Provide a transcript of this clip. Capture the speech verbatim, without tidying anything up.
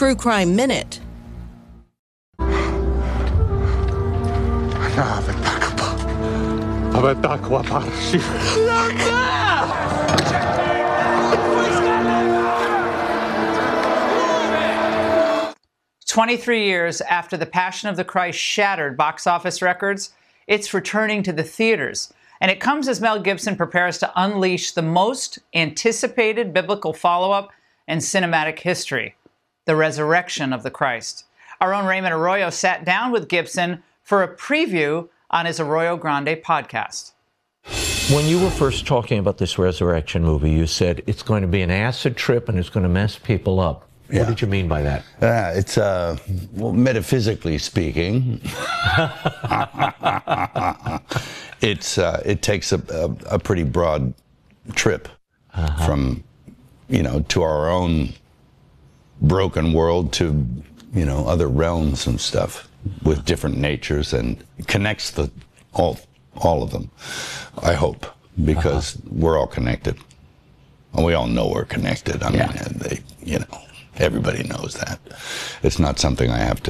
True Crime Minute. twenty-three years after The Passion of the Christ shattered box office records, it's returning to the theaters. And it comes as Mel Gibson prepares to unleash the most anticipated biblical follow-up in cinematic history, the resurrection of the Christ. Our own Raymond Arroyo sat down with Gibson for a preview on his Arroyo Grande podcast. When you were first talking about this resurrection movie, you said it's going to be an acid trip and it's going to mess people up. Yeah. What did you mean by that? Uh, it's, uh, well, metaphysically speaking, it's uh, it takes a, a, a pretty broad trip uh-huh. from, you know, to our own broken world to, you know, other realms and stuff with different natures, and connects the all all of them, I hope, because uh-huh. we're all connected. And we all know we're connected. I mean, yeah. they, you know. Everybody knows that. It's not something I have to